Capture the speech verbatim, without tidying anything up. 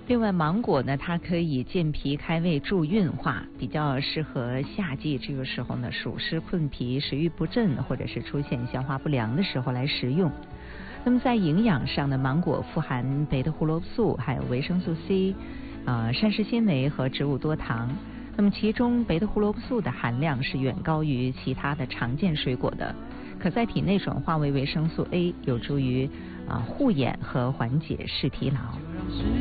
另外，芒果呢，它可以健脾开胃、助运化，比较适合夏季这个时候呢，暑湿困脾、食欲不振或者是出现消化不良的时候来食用。那么在营养上呢，芒果富含贝塔胡萝卜素，还有维生素 C、呃膳食纤维和植物多糖。那么其中贝塔胡萝卜素的含量是远高于其他的常见水果的，可在体内转化为维生素 A， 有助于啊、呃、护眼和缓解视疲劳。